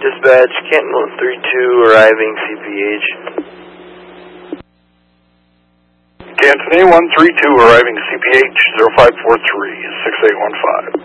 Dispatch, Canton 132, arriving CPH. Canton A132, arriving CPH 0543, 6815.